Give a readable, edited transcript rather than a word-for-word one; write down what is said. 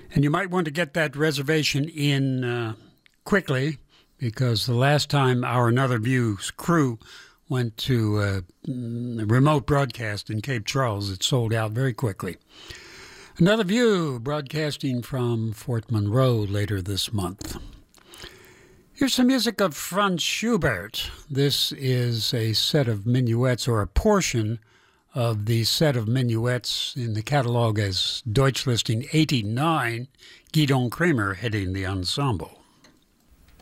And you might want to get that reservation in quickly, because the last time our Another View's crew went to a remote broadcast in Cape Charles, it sold out very quickly. Another View broadcasting from Fort Monroe later this month. Here's some music of Franz Schubert. This is a set of minuets, or a portion of the set of minuets in the catalog as Deutschlisting 89, Gidon Kremer heading the ensemble.